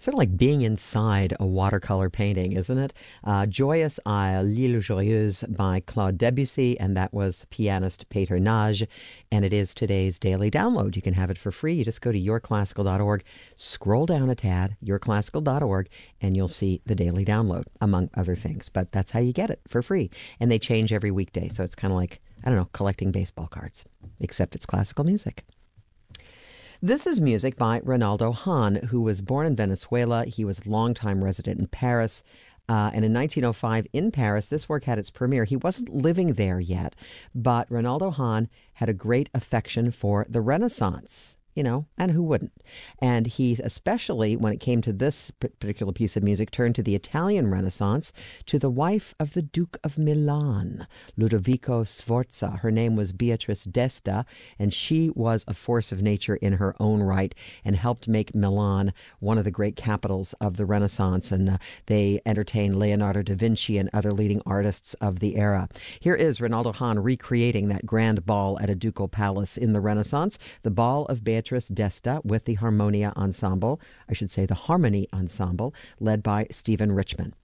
Sort of like being inside a watercolor painting, isn't it? Joyous Isle, L'Île Joyeuse by Claude Debussy, and that was pianist Peter Nage. And it is today's daily download. You can have it for free. You just go to yourclassical.org, scroll down a tad, yourclassical.org, and you'll see the daily download, among other things. But that's how you get it for free. And they change every weekday. So it's kind of like, I don't know, collecting baseball cards, except it's classical music. This is music by Ronaldo Hahn, who was born in Venezuela. He was a longtime resident in Paris. And in 1905 in Paris, this work had its premiere. He wasn't living there yet, but Ronaldo Hahn had a great affection for the Renaissance. And who wouldn't? And he, especially when it came to this particular piece of music, turned to the Italian Renaissance, to the wife of the Duke of Milan, Ludovico Sforza. Her name was Beatrice d'Este, and she was a force of nature in her own right and helped make Milan one of the great capitals of the Renaissance. And they entertained Leonardo da Vinci and other leading artists of the era. Here is Ronaldo Hahn recreating that grand ball at a ducal palace in the Renaissance, the Ball of Beatrice d'Este, with the Harmonia Ensemble, I should say the Harmony Ensemble, led by Stephen Richman.